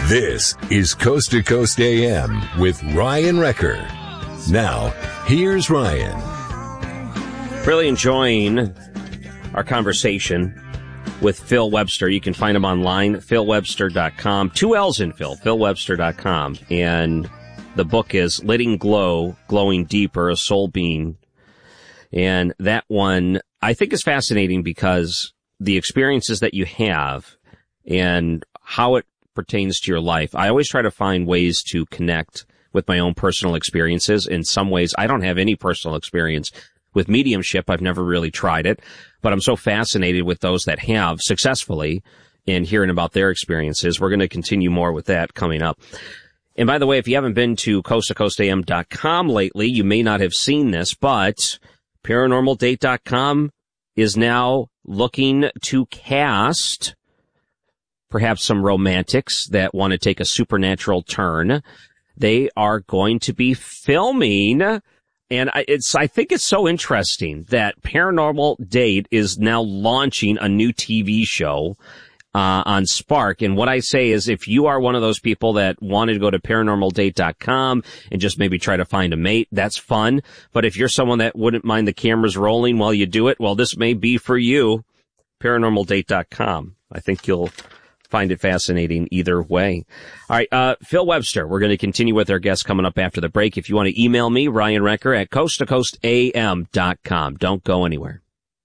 This is Coast to Coast AM with Ryan Wrecker. Now, here's Ryan. Really enjoying our conversation with Phil Webster. You can find him online, philwebster.com. 2 L's in Phil, philwebster.com. And the book is Letting Glow, Glowing Deeper, A Soul Being. And that one, I think, is fascinating because the experiences that you have and how it pertains to your life. I always try to find ways to connect with my own personal experiences. In some ways, I don't have any personal experience with mediumship. I've never really tried it, but I'm so fascinated with those that have successfully and hearing about their experiences. We're going to continue more with that coming up. And by the way, if you haven't been to coasttocoastam.com lately, you may not have seen this, but paranormaldate.com is now looking to cast perhaps some romantics that want to take a supernatural turn. They are going to be filming, and I think it's so interesting that Paranormal Date is now launching a new TV show on Spark. And what I say is, if you are one of those people that wanted to go to paranormaldate.com and just maybe try to find a mate, that's fun. But if you're someone that wouldn't mind the cameras rolling while you do it, well, this may be for you. Paranormaldate.com. I think you'll find it fascinating either way. All right, Phil Webster, we're going to continue with our guests coming up after the break. If you want to email me, Ryan Wrecker at coasttocoastam.com. Don't go anywhere.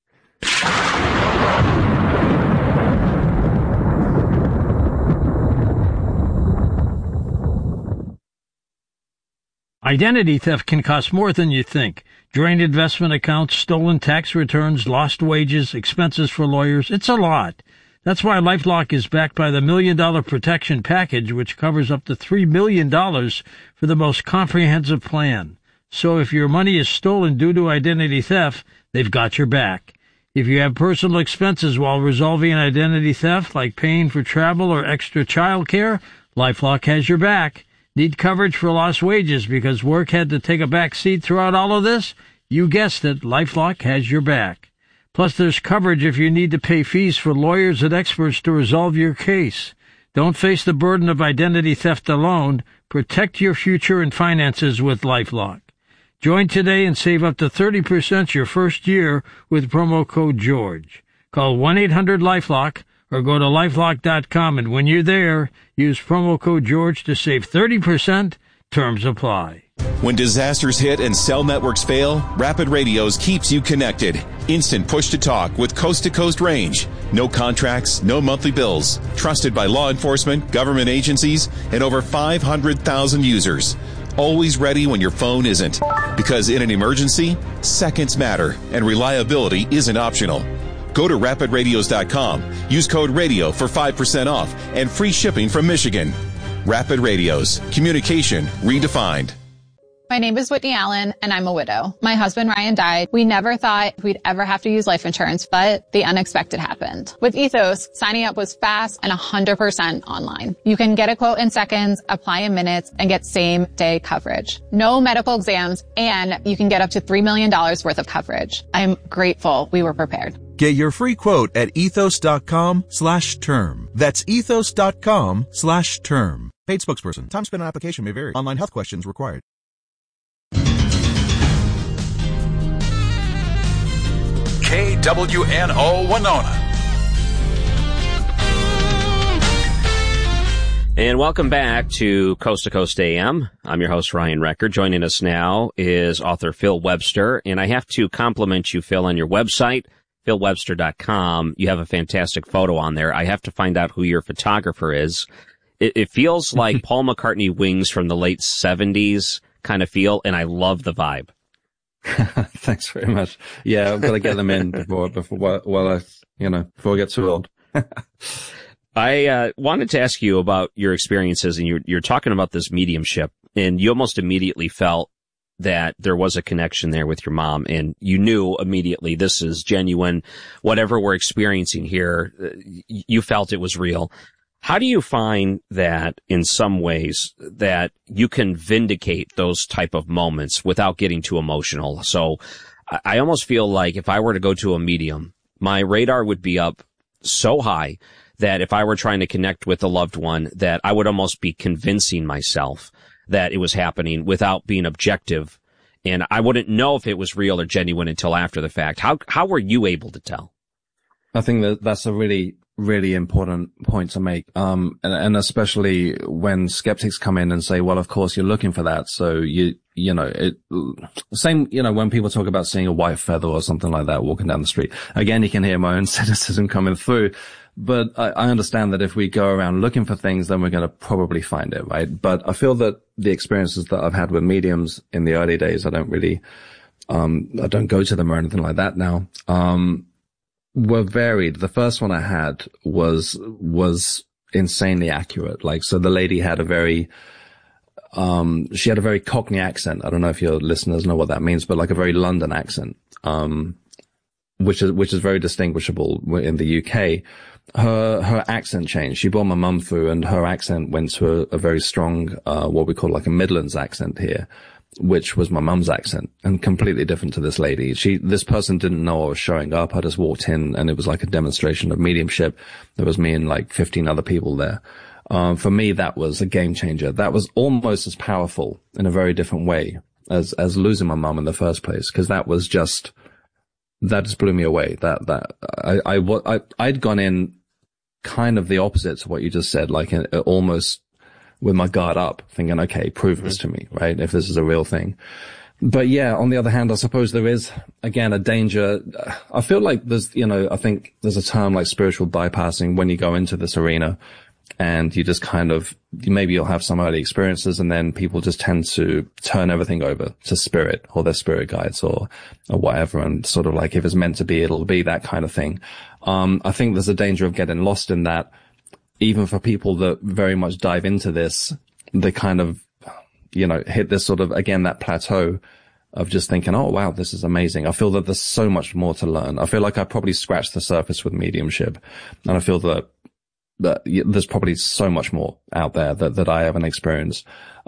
Identity theft can cost more than you think. Drained investment accounts, stolen tax returns, lost wages, expenses for lawyers. It's a lot. That's why LifeLock is backed by the $1 Million Protection Package, which covers up to $3 million for the most comprehensive plan. So if your money is stolen due to identity theft, they've got your back. If you have personal expenses while resolving identity theft, like paying for travel or extra child care, LifeLock has your back. Need coverage for lost wages because work had to take a back seat throughout all of this? You guessed it, LifeLock has your back. Plus, there's coverage if you need to pay fees for lawyers and experts to resolve your case. Don't face the burden of identity theft alone. Protect your future and finances with LifeLock. Join today and save up to 30% your first year with promo code GEORGE. Call 1-800-LifeLock or go to LifeLock.com, and when you're there, use promo code GEORGE to save 30%. Terms apply. When disasters hit and cell networks fail, Rapid Radios keeps you connected. Instant push-to-talk with coast-to-coast range. No contracts, no monthly bills. Trusted by law enforcement, government agencies, and over 500,000 users. Always ready when your phone isn't. Because in an emergency, seconds matter, and reliability isn't optional. Go to rapidradios.com. Use code RADIO for 5% off and free shipping from Michigan. Rapid Radios. Communication redefined. My name is Whitney Allen, and I'm a widow. My husband, Ryan, died. We never thought we'd ever have to use life insurance, but the unexpected happened. With Ethos, signing up was fast and 100% online. You can get a quote in seconds, apply in minutes, and get same-day coverage. No medical exams, and you can get up to $3 million worth of coverage. I'm grateful we were prepared. Get your free quote at ethos.com/term. That's ethos.com/term. Paid spokesperson. Time spent on application may vary. Online health questions required. KWNO Winona. And welcome back to Coast to Coast AM. I'm your host, Ryan Wrecker. Joining us now is author Phil Webster. And I have to compliment you, Phil, on your website, philwebster.com. You have a fantastic photo on there. I have to find out who your photographer is. It feels like Paul McCartney wings from the late 70s kind of feel, and I love the vibe. Thanks very much. Yeah, I've got to get them in before I get too old. I wanted to ask you about your experiences, and you're talking about this mediumship, and you almost immediately felt that there was a connection there with your mom, and you knew immediately this is genuine. Whatever we're experiencing here, you felt it was real. How do you find that in some ways that you can vindicate those type of moments without getting too emotional? So I almost feel like if I were to go to a medium, my radar would be up so high that if I were trying to connect with a loved one, that I would almost be convincing myself that it was happening without being objective. And I wouldn't know if it was real or genuine until after the fact. How were you able to tell? I think that's a really, really important point to make. And especially when skeptics come in and say, well, of course you're looking for that. So same, when people talk about seeing a white feather or something like that walking down the street, again, you can hear my own cynicism coming through. But I understand that if we go around looking for things, then we're going to probably find it, right? But I feel that the experiences that I've had with mediums in the early days, I don't go to them or anything like that now, were varied. The first one I had was insanely accurate. Like, so the lady had she had a very Cockney accent. I don't know if your listeners know what that means, but like a very London accent, which is very distinguishable in the UK. Her accent changed. She brought my mum through and her accent went to a very strong, what we call like a Midlands accent here, which was my mum's accent and completely different to this lady. This person didn't know I was showing up. I just walked in and it was like a demonstration of mediumship. There was me and like 15 other people there. For me, that was a game changer. That was almost as powerful in a very different way as losing my mum in the first place. Cause that just blew me away. I'd gone in kind of the opposite to what you just said, like almost with my guard up, thinking, okay, prove this to me, right? If this is a real thing. But yeah, on the other hand, I suppose there is, again, a danger. I feel like I think there's a term like spiritual bypassing when you go into this arena and you just maybe you'll have some early experiences and then people just tend to turn everything over to spirit or their spirit guides or whatever. And sort of like, if it's meant to be, it'll be, that kind of thing. I think there's a danger of getting lost in that. Even for people that very much dive into this, they kind of, hit this sort of, again, that plateau of just thinking, oh, wow, this is amazing. I feel that there's so much more to learn. I feel like I probably scratched the surface with mediumship. And I feel that there's probably so much more out there that I haven't experienced.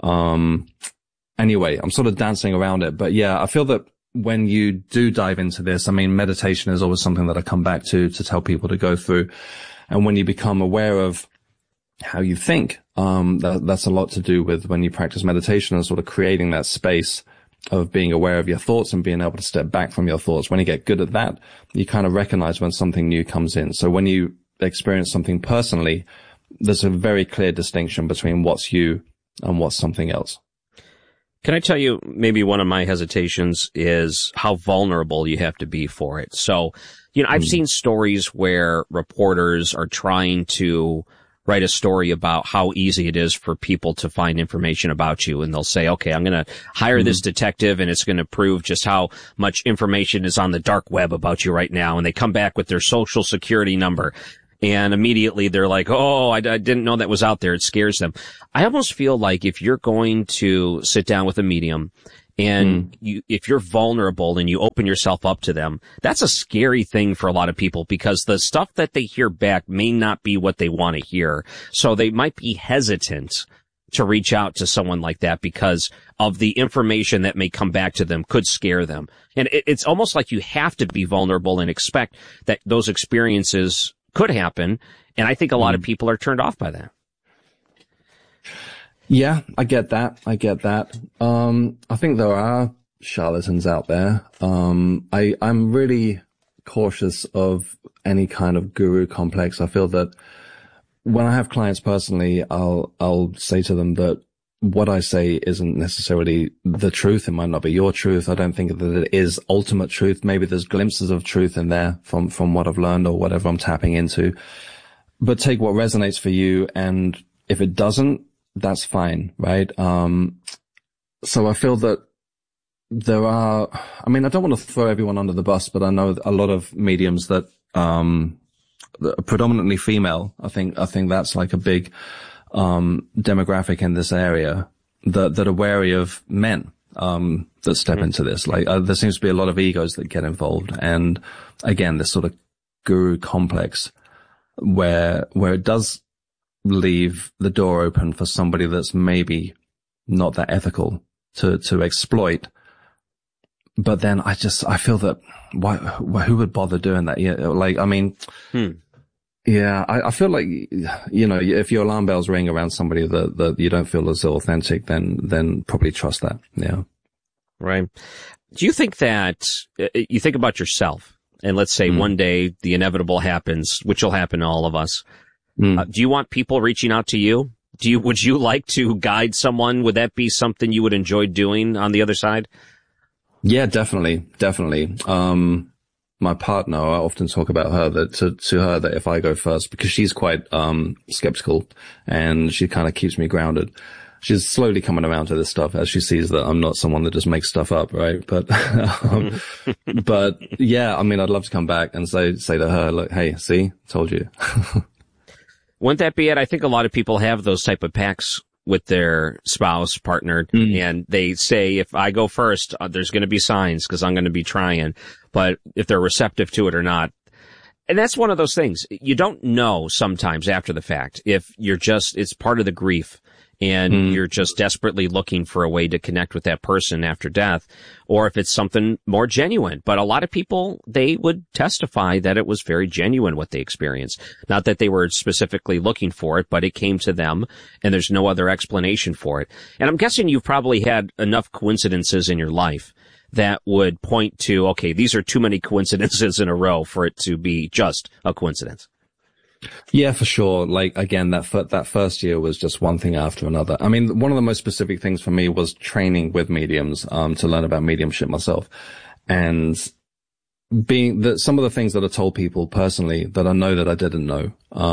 Anyway, I'm sort of dancing around it. But yeah, I feel that when you do dive into this, I mean, meditation is always something that I come back to tell people to go through. And when you become aware of how you think, that's a lot to do with when you practice meditation and sort of creating that space of being aware of your thoughts and being able to step back from your thoughts. When you get good at that, you kind of recognize when something new comes in. So when you experience something personally, there's a very clear distinction between what's you and what's something else. Can I tell you, maybe one of my hesitations is how vulnerable you have to be for it. So, I've seen stories where reporters are trying to write a story about how easy it is for people to find information about you. And they'll say, okay, I'm going to hire this detective and it's going to prove just how much information is on the dark web about you right now. And they come back with their social security number. And immediately they're like, oh, I didn't know that was out there. It scares them. I almost feel like if you're going to sit down with a medium and if you're vulnerable and you open yourself up to them, that's a scary thing for a lot of people because the stuff that they hear back may not be what they want to hear. So they might be hesitant to reach out to someone like that because of the information that may come back to them could scare them. And it's almost like you have to be vulnerable and expect that those experiences could happen. And I think a lot of people are turned off by that. Yeah, I get that. I think there are charlatans out there. I'm really cautious of any kind of guru complex. I feel that when I have clients personally, I'll say to them that what I say isn't necessarily the truth. It might not be your truth. I don't think that it is ultimate truth. Maybe there's glimpses of truth in there from what I've learned or whatever I'm tapping into. But take what resonates for you. And if it doesn't, that's fine, right? So I feel that there are, I mean, I don't want to throw everyone under the bus, but I know a lot of mediums that are predominantly female. I think that's like a big demographic in this area that are wary of men that step into this. Like there seems to be a lot of egos that get involved, and again, this sort of guru complex where it does leave the door open for somebody that's maybe not that ethical to exploit. But then I feel that who would bother doing that? Yeah, like, I mean, Yeah, I feel like, you know, if your alarm bells ring around somebody that you don't feel is authentic, then probably trust that. Yeah. Right. Do you think that you think about yourself, and let's say one day the inevitable happens, which will happen to all of us. Do you want people reaching out to you? Would you like to guide someone? Would that be something you would enjoy doing on the other side? Yeah, definitely. My partner, I often talk about her to her that if I go first, because she's quite, skeptical and she kind of keeps me grounded. She's slowly coming around to this stuff as she sees that I'm not someone that just makes stuff up, right? But, but yeah, I mean, I'd love to come back and say to her, look, hey, see, told you. Wouldn't that be it? I think a lot of people have those type of pacts with their spouse, partner, and they say, if I go first, there's going to be signs because I'm going to be trying. But if they're receptive to it or not, and that's one of those things. You don't know sometimes after the fact if it's part of the grief and you're just desperately looking for a way to connect with that person after death, or if it's something more genuine. But a lot of people, they would testify that it was very genuine what they experienced. Not that they were specifically looking for it, but it came to them and there's no other explanation for it. And I'm guessing you've probably had enough coincidences in your life that would point to, okay, these are too many coincidences in a row for it to be just a coincidence. Yeah, for sure. Like, again, that first year was just one thing after another. I mean, one of the most specific things for me was training with mediums, to learn about mediumship myself. And some of the things that I told people personally that I know that I didn't know,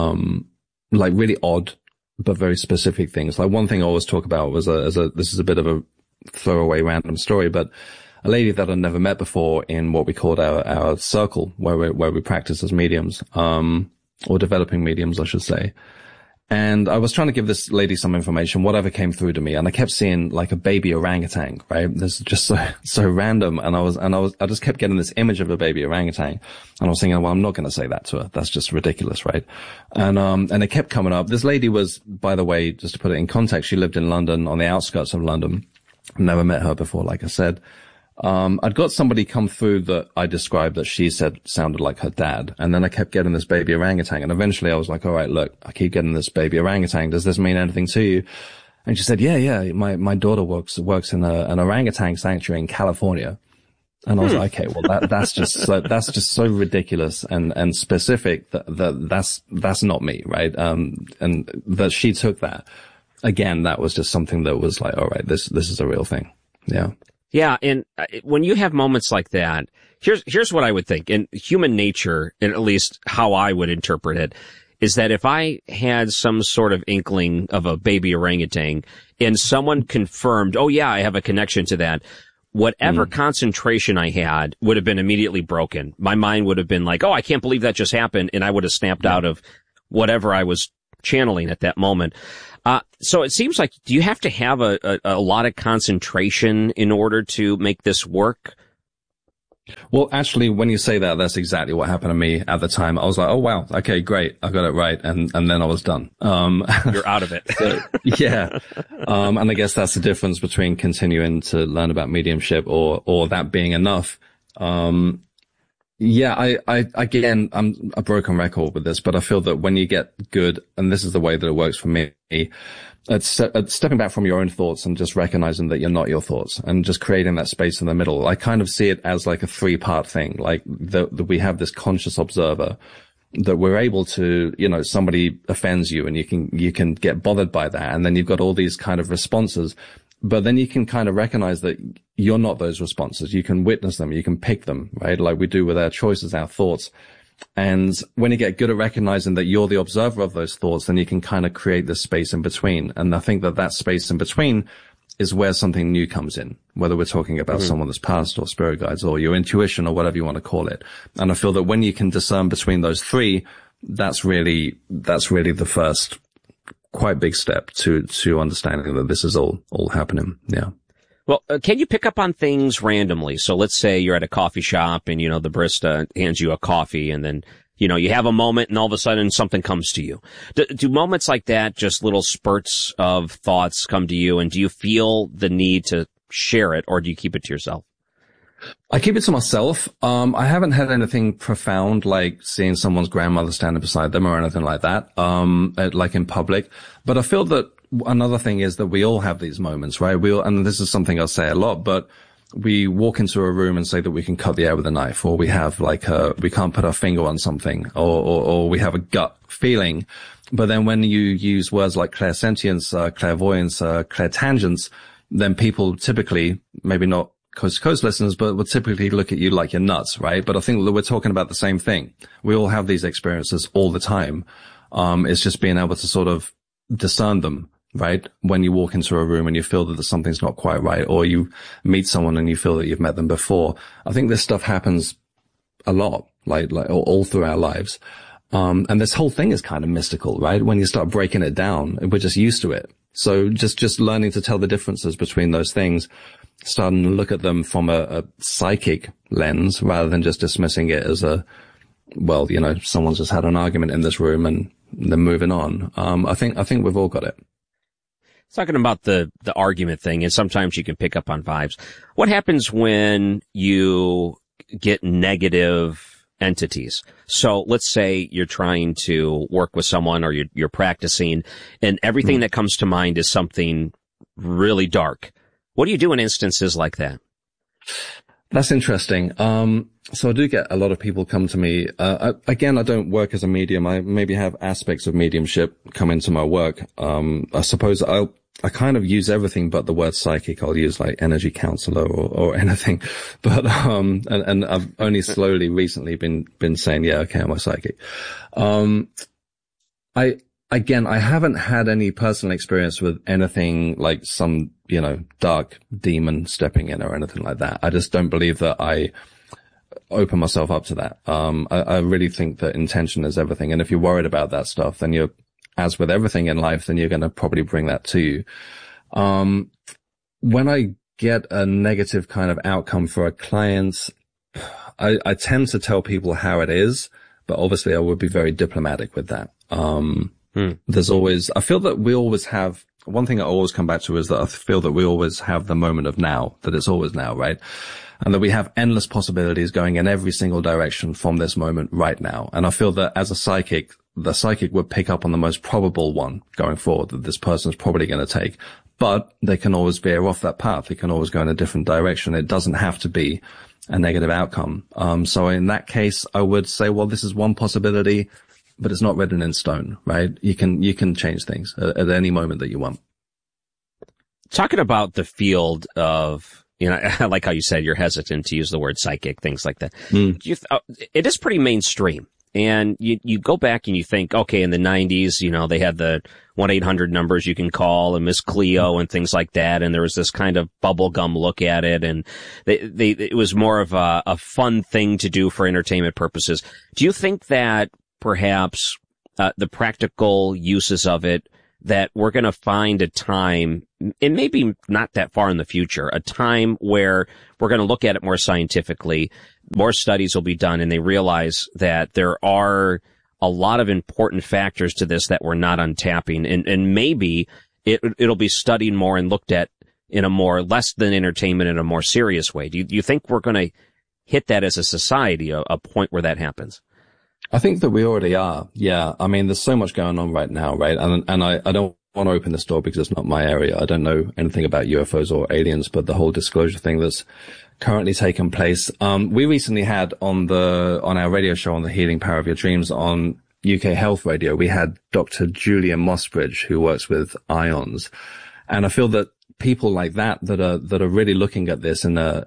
like really odd, but very specific things. Like one thing I always talk about was this is a bit of a throwaway random story, but a lady that I'd never met before in what we called our circle where we practice as mediums, or developing mediums, I should say. And I was trying to give this lady some information, whatever came through to me. And I kept seeing like a baby orangutan, right? This is just so random. And I just kept getting this image of a baby orangutan. And I was thinking, well, I'm not going to say that to her. That's just ridiculous, right? And it kept coming up. This lady was, by the way, just to put it in context, she lived in London, on the outskirts of London. Never met her before, like I said. I'd got somebody come through that I described that she said sounded like her dad. And then I kept getting this baby orangutan. And eventually I was like, all right, look, I keep getting this baby orangutan. Does this mean anything to you? And she said, yeah. My daughter works in an orangutan sanctuary in California. And I was like, okay, well, that's just so ridiculous and specific that's not me, right? And that she took that. Again, that was just something that was like, all right, this is a real thing. Yeah. Yeah, and when you have moments like that, here's what I would think. In human nature, and at least how I would interpret it, is that if I had some sort of inkling of a baby orangutan and someone confirmed, oh yeah, I have a connection to that, whatever concentration I had would have been immediately broken. My mind would have been like, oh, I can't believe that just happened, and I would have snapped out of whatever I was channeling at that moment. So it seems like, do you have to have a lot of concentration in order to make this work? Well, actually, when you say that, that's exactly what happened to me at the time. I was like, oh, wow. Okay, great. I got it right. And then I was done. You're out of it. Yeah. And I guess that's the difference between continuing to learn about mediumship or that being enough. Yeah, again, I'm a broken record with this, but I feel that when you get good, and this is the way that it works for me, it's stepping back from your own thoughts and just recognizing that you're not your thoughts and just creating that space in the middle. I kind of see it as like a 3-part thing, like that we have this conscious observer that we're able to, somebody offends you and you can get bothered by that. And then you've got all these kind of responses. But then you can kind of recognize that you're not those responses. You can witness them. You can pick them, right? Like we do with our choices, our thoughts. And when you get good at recognizing that you're the observer of those thoughts, then you can kind of create this space in between. And I think that space in between is where something new comes in, whether we're talking about someone that's passed or spirit guides or your intuition or whatever you want to call it. And I feel that when you can discern between those three, that's really the first quite big step to understanding that this is all happening. Yeah. Well, can you pick up on things randomly? So let's say you're at a coffee shop and, the barista hands you a coffee and then, you have a moment and all of a sudden something comes to you. Do moments like that, just little spurts of thoughts come to you, and do you feel the need to share it or do you keep it to yourself? I keep it to myself. I haven't had anything profound like seeing someone's grandmother standing beside them or anything like that, like in public. But I feel that another thing is that we all have these moments, right? And this is something I say a lot, but we walk into a room and say that we can cut the air with a knife, or we have we can't put our finger on something, or we have a gut feeling. But then when you use words like clairsentience, clairvoyance, clairtangence, then people typically, maybe not Coast to Coast listeners, but would typically look at you like you're nuts, right? But I think that we're talking about the same thing. We all have these experiences all the time. It's just being able to sort of discern them, right? When you walk into a room and you feel that something's not quite right, or you meet someone and you feel that you've met them before. I think this stuff happens a lot, like all through our lives. And this whole thing is kind of mystical, right? When you start breaking it down, we're just used to it. So just learning to tell the differences between those things, starting to look at them from a psychic lens rather than just dismissing it as someone's just had an argument in this room and they're moving on. I think we've all got it. Talking about the argument thing, and sometimes you can pick up on vibes. What happens when you get negative entities? So let's say you're trying to work with someone, or you're practicing, and everything that comes to mind is something really dark. What do you do in instances like that? That's interesting. So I do get a lot of people come to me. I don't work as a medium. I maybe have aspects of mediumship come into my work. I suppose I kind of use everything but the word psychic. I'll use like energy counselor or anything. But, and I've only slowly recently been saying, yeah, okay, I'm a psychic. I haven't had any personal experience with anything like some, dark demon stepping in or anything like that. I just don't believe that I open myself up to that. I really think that intention is everything. And if you're worried about that stuff, then as with everything in life, then you're going to probably bring that to you. When I get a negative kind of outcome for a client, I tend to tell people how it is, but obviously I would be very diplomatic with that. I feel that we always have, one thing I always come back to is that I feel that we always have the moment of now, that it's always now, right? And that we have endless possibilities going in every single direction from this moment right now. And I feel that as a psychic, the psychic would pick up on the most probable one going forward that this person's probably going to take. But they can always veer off that path. They can always go in a different direction. It doesn't have to be a negative outcome. So in that case, I would say, well, this is one possibility, but it's not written in stone, right? You can change things at any moment that you want. Talking about the field of, I like how you said you're hesitant to use the word psychic, things like that. It is pretty mainstream. And you go back and you think, okay, in the 90s, they had the 1-800 numbers you can call and Miss Cleo and things like that. And there was this kind of bubblegum look at it. And it was more of a fun thing to do for entertainment purposes. Do you think that perhaps the practical uses of it, that we're going to find a time, and maybe not that far in the future, a time where we're going to look at it more scientifically, more studies will be done, and they realize that there are a lot of important factors to this that we're not untapping, and maybe it'll be studied more and looked at in a more less than entertainment, in a more serious way. Do you think we're going to hit that as a society, a point where that happens? I think that we already are. Yeah. I mean, there's so much going on right now, right? And I don't want to open this door because it's not my area. I don't know anything about UFOs or aliens, but the whole disclosure thing that's currently taking place. We recently had on our radio show on the Healing Power of Your Dreams on UK Health Radio, we had Dr. Julian Mossbridge, who works with ions. And I feel that people like that are really looking at this smarter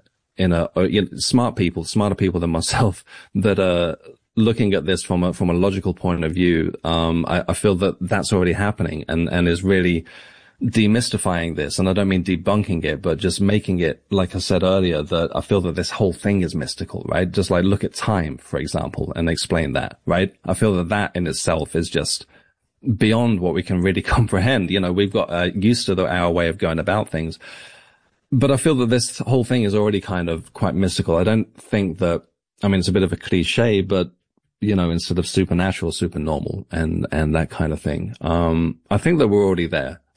people than myself, that are looking at this from a logical point of view. I feel that that's already happening and is really demystifying this. And I don't mean debunking it, but just making it, like I said earlier, that I feel that this whole thing is mystical, right? Just like look at time, for example, and explain that, right? I feel that in itself is just beyond what we can really comprehend. We've got used to our way of going about things. But I feel that this whole thing is already kind of quite mystical. I don't think that, it's a bit of a cliche, but instead of supernatural, super normal and that kind of thing. I think that we're already there.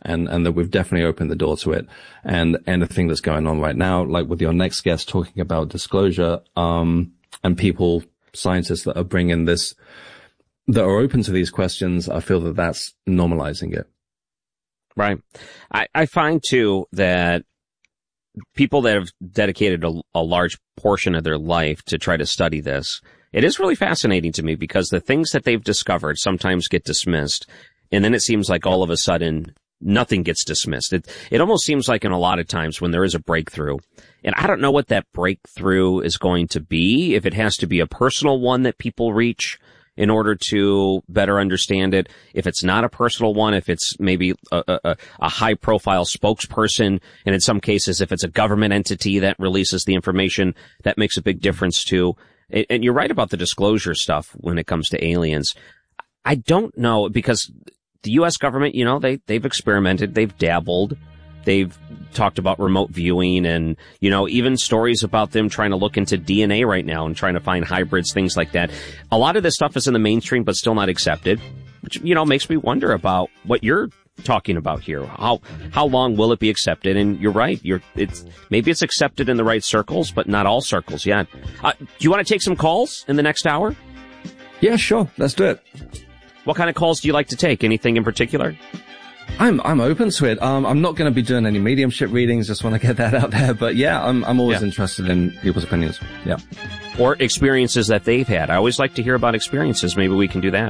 and that we've definitely opened the door to it. And anything that's going on right now, like with your next guest talking about disclosure, and people, scientists that are bringing this, that are open to these questions, I feel that that's normalizing it. Right. I find too that people that have dedicated a large portion of their life to try to study this, it is really fascinating to me because the things that they've discovered sometimes get dismissed. And then it seems like all of a sudden nothing gets dismissed. It almost seems like in a lot of times when there is a breakthrough, and I don't know what that breakthrough is going to be, if it has to be a personal one that people reach in order to better understand it. If it's not a personal one, if it's maybe a high profile spokesperson, and in some cases, if it's a government entity that releases the information, that makes a big difference too. And you're right about the disclosure stuff when it comes to aliens. I don't know, because the U.S. government, you know, they've experimented, they've dabbled, they've talked about remote viewing and, you know, even stories about them trying to look into DNA right now and trying to find hybrids, things like that. A lot of this stuff is in the mainstream, but still not accepted, which, you know, makes me wonder about what you're talking about here. How long will it be accepted? And you're right. Maybe it's accepted in the right circles, but not all circles yet. Do you want to take some calls in the next hour? Yeah, sure. Let's do it. What kind of calls do you like to take? Anything in particular? I'm open to it. I'm not going to be doing any mediumship readings. Just want to get that out there. But yeah, I'm always interested in people's opinions. Yeah. Or experiences that they've had. I always like to hear about experiences. Maybe we can do that,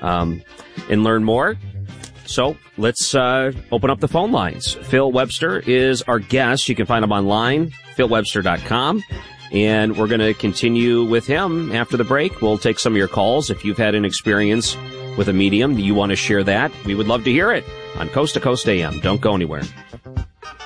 and learn more. So let's open up the phone lines. Phil Webster is our guest. You can find him online, philwebster.com. And we're going to continue with him after the break. We'll take some of your calls. If you've had an experience with a medium, you want to share that, we would love to hear it on Coast to Coast AM. Don't go anywhere.